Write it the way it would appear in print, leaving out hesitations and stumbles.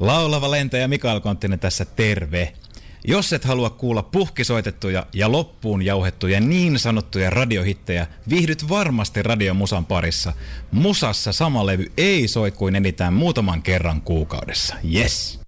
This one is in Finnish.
Laulava lentäjä Mikael Konttinen tässä, terve. Jos et halua kuulla puhkisoitettuja ja loppuun jauhettuja niin sanottuja radiohittejä, viihdyt varmasti radiomusan parissa. Musassa sama levy ei soi kuin enintään muutaman kerran kuukaudessa. Yes!